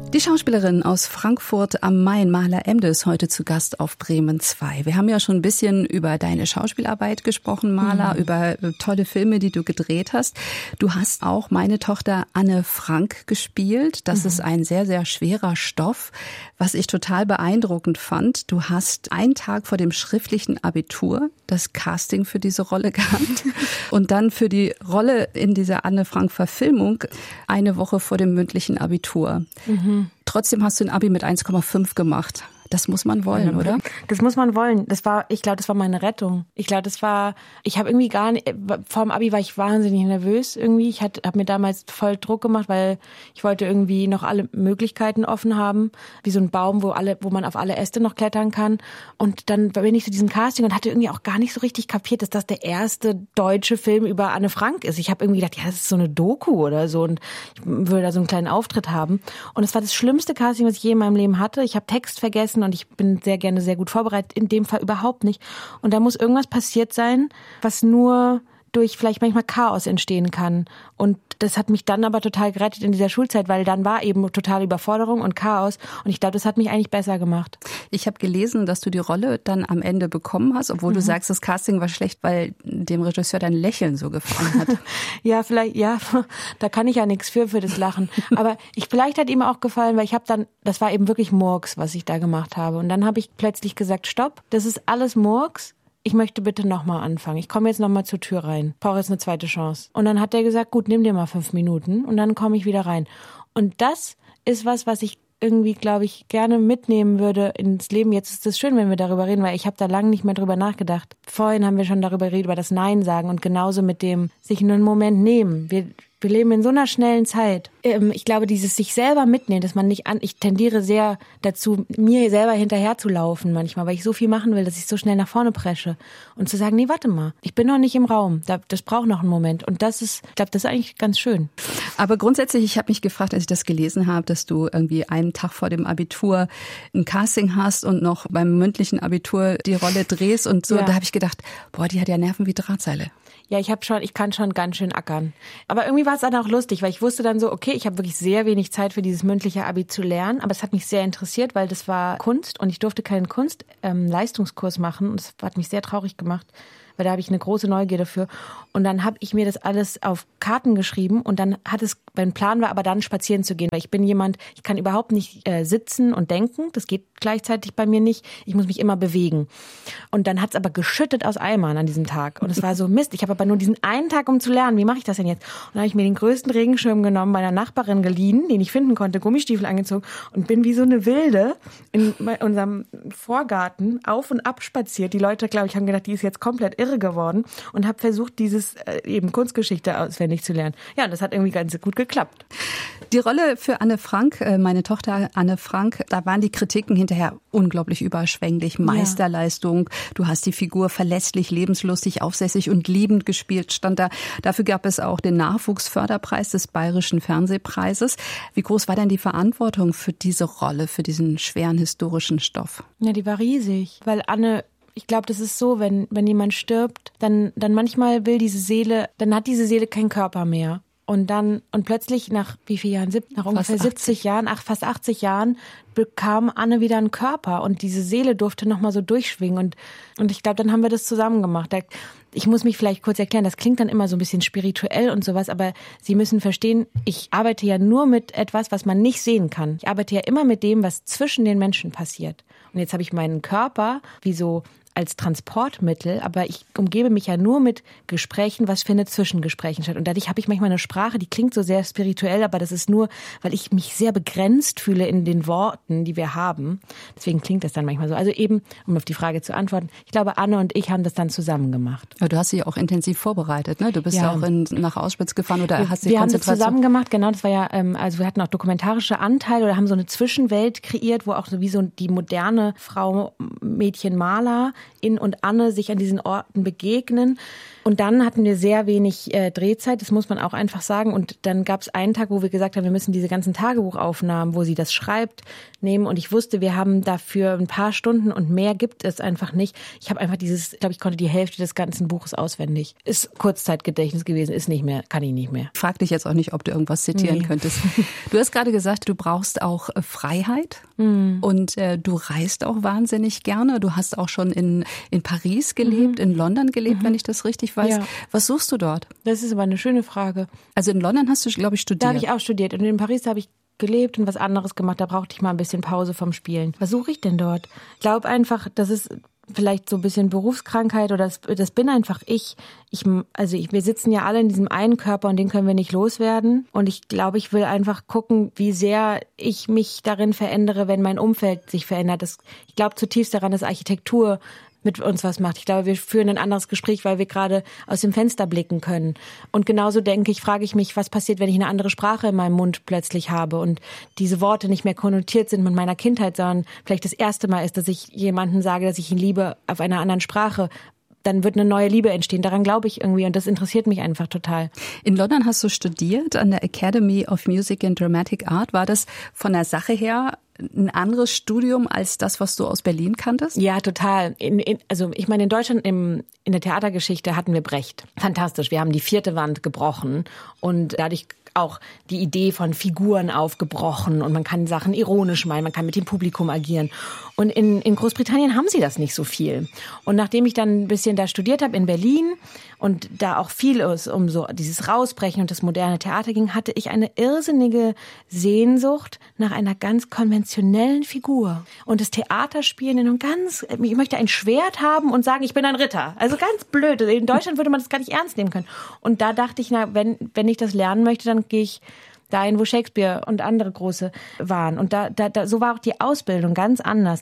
Die Schauspielerin aus Frankfurt am Main, Marla Emde, ist heute zu Gast auf Bremen 2. Wir haben ja schon ein bisschen über deine Schauspielarbeit gesprochen, Marla, über tolle Filme, die du gedreht hast. Du hast auch Meine Tochter Anne Frank gespielt. Das ist ein sehr, sehr schwerer Stoff, was ich total beeindruckend fand. Du hast einen Tag vor dem schriftlichen Abitur das Casting für diese Rolle gehabt und dann für die Rolle in dieser Anne Frank-Verfilmung eine Woche vor dem mündlichen Abitur. Trotzdem hast du ein Abi mit 1,5 gemacht. Das muss man wollen, oder? Das muss man wollen. Ich glaube, das war meine Rettung. Ich habe irgendwie gar nicht, vor dem Abi war ich wahnsinnig nervös irgendwie. Ich habe mir damals voll Druck gemacht, weil ich wollte irgendwie noch alle Möglichkeiten offen haben. Wie so ein Baum, wo man auf alle Äste noch klettern kann. Und dann bin ich zu diesem Casting und hatte irgendwie auch gar nicht so richtig kapiert, dass das der erste deutsche Film über Anne Frank ist. Ich habe irgendwie gedacht, ja, das ist so eine Doku oder so und ich würde da so einen kleinen Auftritt haben. Und es war das schlimmste Casting, was ich je in meinem Leben hatte. Ich habe Text vergessen und ich bin sehr gerne sehr gut vorbereitet, in dem Fall überhaupt nicht. Und da muss irgendwas passiert sein, was nur durch vielleicht manchmal Chaos entstehen kann. Und das hat mich dann aber total gerettet in dieser Schulzeit, weil dann war eben totale Überforderung und Chaos. Und ich glaube, das hat mich eigentlich besser gemacht. Ich habe gelesen, dass du die Rolle dann am Ende bekommen hast, obwohl du sagst, das Casting war schlecht, weil dem Regisseur dein Lächeln so gefallen hat. Ja, vielleicht, ja, da kann ich ja nichts für das Lachen. Aber vielleicht hat ihm auch gefallen, weil das war eben wirklich Murks, was ich da gemacht habe. Und dann habe ich plötzlich gesagt, stopp, das ist alles Murks. Ich möchte bitte nochmal anfangen. Ich komme jetzt nochmal zur Tür rein. Brauche jetzt eine zweite Chance. Und dann hat er gesagt, gut, nimm dir mal 5 Minuten und dann komme ich wieder rein. Und das ist was ich irgendwie, glaube ich, gerne mitnehmen würde ins Leben. Jetzt ist es schön, wenn wir darüber reden, weil ich habe da lange nicht mehr drüber nachgedacht. Vorhin haben wir schon darüber geredet, über das Nein sagen und genauso mit dem sich nur einen Moment nehmen. Wir leben in so einer schnellen Zeit. Ich glaube, dieses sich selber mitnehmen, dass man nicht ich tendiere sehr dazu, mir selber hinterher zu laufen manchmal, weil ich so viel machen will, dass ich so schnell nach vorne presche. Und zu sagen, nee, warte mal, ich bin noch nicht im Raum. Das braucht noch einen Moment. Und ich glaube, das ist eigentlich ganz schön. Aber grundsätzlich, ich habe mich gefragt, als ich das gelesen habe, dass du irgendwie einen Tag vor dem Abitur ein Casting hast und noch beim mündlichen Abitur die Rolle drehst und so. Ja. Da habe ich gedacht, boah, die hat ja Nerven wie Drahtseile. Ja, ich kann schon ganz schön ackern. Aber irgendwie war es dann auch lustig, weil ich wusste dann so, okay, ich habe wirklich sehr wenig Zeit für dieses mündliche Abi zu lernen, aber es hat mich sehr interessiert, weil das war Kunst und ich durfte keinen Kunst-Leistungskurs machen und das hat mich sehr traurig gemacht, weil da habe ich eine große Neugier dafür. Und dann habe ich mir das alles auf Karten geschrieben und dann mein Plan war aber dann spazieren zu gehen, weil ich bin jemand, ich kann überhaupt nicht sitzen und denken, das geht gleichzeitig bei mir nicht, ich muss mich immer bewegen. Und dann hat es aber geschüttet aus Eimern an diesem Tag und es war so Mist, ich habe aber nur diesen einen Tag, um zu lernen, wie mache ich das denn jetzt? Und dann habe ich mir den größten Regenschirm genommen, meiner Nachbarin geliehen, den ich finden konnte, Gummistiefel angezogen und bin wie so eine Wilde in unserem Vorgarten auf und ab spaziert. Die Leute, glaube ich, haben gedacht, die ist jetzt komplett irre geworden und habe versucht, dieses eben Kunstgeschichte auswendig zu lernen. Ja, und das hat irgendwie ganz gut geklappt. Die Rolle für Anne Frank, meine Tochter Anne Frank, da waren die Kritiken hinterher unglaublich überschwänglich. Meisterleistung, du hast die Figur verlässlich, lebenslustig, aufsässig und liebend gespielt, stand da. Dafür gab es auch den Nachwuchsförderpreis des Bayerischen Fernsehpreises. Wie groß war denn die Verantwortung für diese Rolle, für diesen schweren historischen Stoff? Ja, die war riesig, weil Anne, ich glaube, das ist so, wenn jemand stirbt, dann manchmal will diese Seele, dann hat diese Seele keinen Körper mehr. Und plötzlich nach wie vielen Jahren? Nach ungefähr 70 Jahren, fast 80 Jahren, bekam Anne wieder einen Körper und diese Seele durfte nochmal so durchschwingen und ich glaube, dann haben wir das zusammen gemacht. Ich muss mich vielleicht kurz erklären, das klingt dann immer so ein bisschen spirituell und sowas, aber Sie müssen verstehen, ich arbeite ja nur mit etwas, was man nicht sehen kann. Ich arbeite ja immer mit dem, was zwischen den Menschen passiert. Und jetzt habe ich meinen Körper wie so als Transportmittel, aber ich umgebe mich ja nur mit Gesprächen, was findet zwischen Gesprächen statt. Und dadurch habe ich manchmal eine Sprache, die klingt so sehr spirituell, aber das ist nur, weil ich mich sehr begrenzt fühle in den Worten, die wir haben. Deswegen klingt das dann manchmal so. Also eben, um auf die Frage zu antworten, ich glaube, Anne und ich haben das dann zusammen gemacht. Ja, du hast dich auch intensiv vorbereitet, ne? Du bist ja auch nach Auschwitz gefahren oder hast die Wir haben das zusammen gemacht, genau. Das war ja, also wir hatten auch dokumentarische Anteile oder haben so eine Zwischenwelt kreiert, wo auch so wie so die moderne Frau, Mädchen, Maler In und Anne sich an diesen Orten begegnen. Und dann hatten wir sehr wenig Drehzeit, das muss man auch einfach sagen. Und dann gab es einen Tag, wo wir gesagt haben, wir müssen diese ganzen Tagebuchaufnahmen, wo sie das schreibt, nehmen. Und ich wusste, wir haben dafür ein paar Stunden und mehr gibt es einfach nicht. Ich habe einfach ich glaube, ich konnte die Hälfte des ganzen Buches auswendig. Ist Kurzzeitgedächtnis gewesen, ist nicht mehr, kann ich nicht mehr. Ich frag dich jetzt auch nicht, ob du irgendwas zitieren könntest. Du hast gerade gesagt, du brauchst auch Freiheit und du reist auch wahnsinnig gerne. Du hast auch schon in Paris gelebt, in London gelebt, wenn ich das richtig weiß. Ja. Was suchst du dort? Das ist aber eine schöne Frage. Also in London hast du, glaube ich, studiert. Da habe ich auch studiert und in Paris habe ich gelebt und was anderes gemacht. Da brauchte ich mal ein bisschen Pause vom Spielen. Was suche ich denn dort? Ich glaube einfach, das ist vielleicht so ein bisschen Berufskrankheit oder das bin einfach ich. Wir sitzen ja alle in diesem einen Körper und den können wir nicht loswerden. Und ich glaube, ich will einfach gucken, wie sehr ich mich darin verändere, wenn mein Umfeld sich verändert. Ich glaube zutiefst daran, dass Architektur mit uns was macht. Ich glaube, wir führen ein anderes Gespräch, weil wir gerade aus dem Fenster blicken können. Und genauso frage ich mich, was passiert, wenn ich eine andere Sprache in meinem Mund plötzlich habe und diese Worte nicht mehr konnotiert sind mit meiner Kindheit, sondern vielleicht das erste Mal ist, dass ich jemanden sage, dass ich ihn liebe auf einer anderen Sprache. Dann wird eine neue Liebe entstehen. Daran glaube ich irgendwie und das interessiert mich einfach total. In London hast du studiert an der Academy of Music and Dramatic Art. War das von der Sache her ein anderes Studium als das, was du aus Berlin kanntest? Ja, total. Ich meine, in Deutschland in der Theatergeschichte hatten wir Brecht. Fantastisch. Wir haben die 4. Wand gebrochen und dadurch auch die Idee von Figuren aufgebrochen und man kann Sachen ironisch meinen, man kann mit dem Publikum agieren. Und in Großbritannien haben sie das nicht so viel. Und nachdem ich dann ein bisschen da studiert habe in Berlin und da auch viel um so dieses Rausbrechen und das moderne Theater ging, hatte ich eine irrsinnige Sehnsucht nach einer ganz konventionellen Figur. Und das Theaterspielen ich möchte ein Schwert haben und sagen, ich bin ein Ritter. Also ganz blöd. In Deutschland würde man das gar nicht ernst nehmen können. Und da dachte ich, wenn ich das lernen möchte, dann gehe ich dahin, wo Shakespeare und andere Große waren. Und so war auch die Ausbildung ganz anders.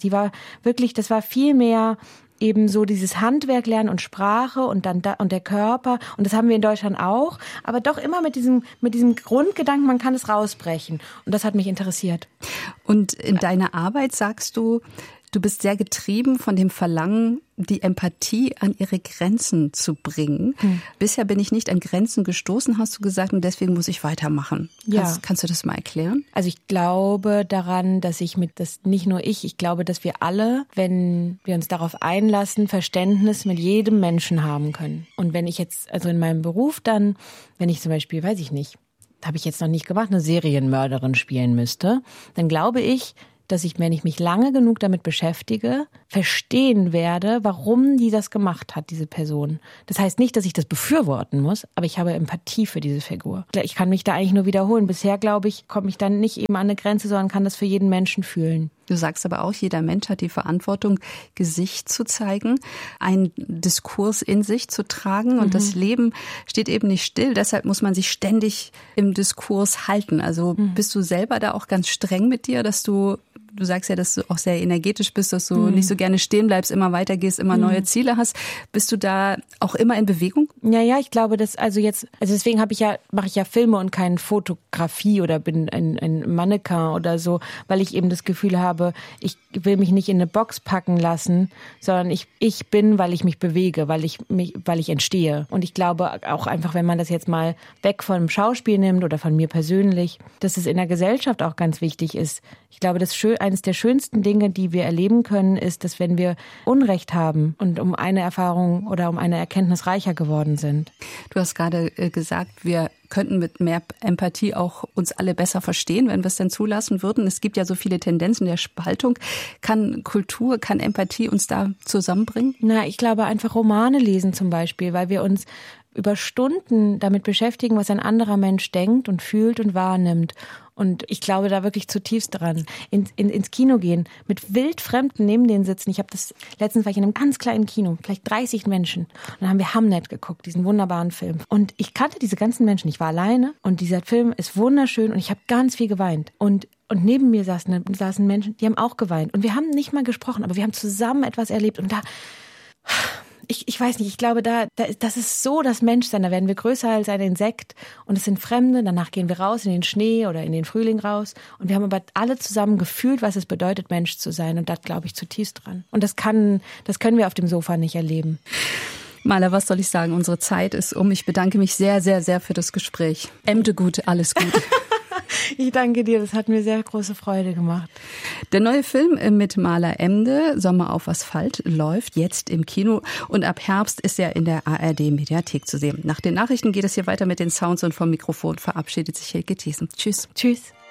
Das war viel mehr eben so dieses Handwerk lernen und Sprache und der Körper. Und das haben wir in Deutschland auch. Aber doch immer mit diesem Grundgedanken, man kann es rausbrechen. Und das hat mich interessiert. Und in deiner Arbeit sagst du, du bist sehr getrieben von dem Verlangen, die Empathie an ihre Grenzen zu bringen. Bisher bin ich nicht an Grenzen gestoßen, hast du gesagt, und deswegen muss ich weitermachen. Kannst du das mal erklären? Also ich glaube daran, dass nicht nur ich glaube, dass wir alle, wenn wir uns darauf einlassen, Verständnis mit jedem Menschen haben können. Und wenn ich jetzt, also in meinem Beruf dann, wenn ich zum Beispiel, weiß ich nicht, habe ich jetzt noch nicht gemacht, eine Serienmörderin spielen müsste, dann glaube ich, dass ich, wenn ich mich lange genug damit beschäftige, verstehen werde, warum die das gemacht hat, diese Person. Das heißt nicht, dass ich das befürworten muss, aber ich habe Empathie für diese Figur. Ich kann mich da eigentlich nur wiederholen. Bisher, glaube ich, komme ich dann nicht eben an eine Grenze, sondern kann das für jeden Menschen fühlen. Du sagst aber auch, jeder Mensch hat die Verantwortung, Gesicht zu zeigen, einen Diskurs in sich zu tragen. Und das Leben steht eben nicht still. Deshalb muss man sich ständig im Diskurs halten. Also bist du selber da auch ganz streng mit dir, dass du sagst ja, dass du auch sehr energetisch bist, dass du nicht so gerne stehen bleibst, immer weitergehst, immer neue Ziele hast. Bist du da auch immer in Bewegung? Ja, ich glaube, deswegen mache ich ja Filme und keine Fotografie oder bin ein Mannequin oder so, weil ich eben das Gefühl habe, ich will mich nicht in eine Box packen lassen, sondern ich bin, weil ich mich bewege, weil ich entstehe. Und ich glaube auch einfach, wenn man das jetzt mal weg von dem Schauspiel nimmt oder von mir persönlich, dass es in der Gesellschaft auch ganz wichtig ist. Ich glaube, eines der schönsten Dinge, die wir erleben können, ist, dass wenn wir Unrecht haben und um eine Erfahrung oder um eine Erkenntnis reicher geworden sind. Du hast gerade gesagt, wir könnten mit mehr Empathie auch uns alle besser verstehen, wenn wir es denn zulassen würden. Es gibt ja so viele Tendenzen der Spaltung. Kann Kultur, kann Empathie uns da zusammenbringen? Ich glaube einfach Romane lesen zum Beispiel, weil wir uns über Stunden damit beschäftigen, was ein anderer Mensch denkt und fühlt und wahrnimmt. Und ich glaube da wirklich zutiefst dran. Ins Kino gehen, mit Wildfremden neben denen sitzen. Letztens war ich in einem ganz kleinen Kino, vielleicht 30 Menschen. Und dann haben wir Hamnet geguckt, diesen wunderbaren Film. Und ich kannte diese ganzen Menschen. Ich war alleine und dieser Film ist wunderschön und ich habe ganz viel geweint. Und neben mir saßen Menschen, die haben auch geweint. Und wir haben nicht mal gesprochen, aber wir haben zusammen etwas erlebt. Und ich weiß nicht, ich glaube, das ist so das Menschsein. Da werden wir größer als ein Insekt und es sind Fremde. Danach gehen wir raus in den Schnee oder in den Frühling raus. Und wir haben aber alle zusammen gefühlt, was es bedeutet, Mensch zu sein. Und da glaube ich zutiefst dran. Und das können wir auf dem Sofa nicht erleben. Mahler, was soll ich sagen? Unsere Zeit ist um. Ich bedanke mich sehr, sehr, sehr für das Gespräch. Emde gut, alles gut. Ich danke dir, das hat mir sehr große Freude gemacht. Der neue Film mit Mahler Emde, Sommer auf Asphalt, läuft jetzt im Kino und ab Herbst ist er in der ARD-Mediathek zu sehen. Nach den Nachrichten geht es hier weiter mit den Sounds und vom Mikrofon verabschiedet sich Hilke Thiesen. Tschüss. Tschüss.